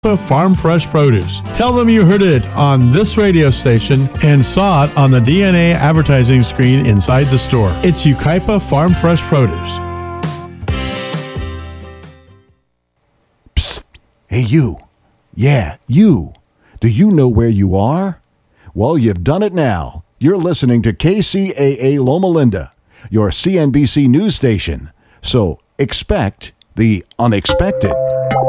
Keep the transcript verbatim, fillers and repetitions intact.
Farm Fresh Produce. Tell them you heard it on this radio station and saw it on the D N A advertising screen inside the store. It's Yucaipa Farm Fresh Produce. Psst. Hey, you. Yeah, you. Do you know where you are? Well, you've done it now. You're listening to K C A A Loma Linda, your C N B C news station. So expect the unexpected.